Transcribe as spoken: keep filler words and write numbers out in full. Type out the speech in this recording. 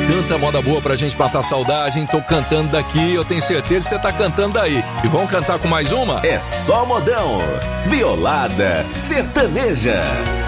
Tanta moda boa pra gente matar saudade, hein? Tô cantando daqui, eu tenho certeza que você tá cantando daí. E vamos cantar com mais uma? É só modão. Violada sertaneja.